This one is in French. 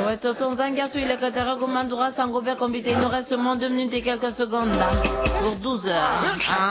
Ouais, tonton Zanga, sur le Katara Gomandoura, Sangobert, Combité, il nous reste seulement 2 minutes et quelques secondes là, pour 12 heures.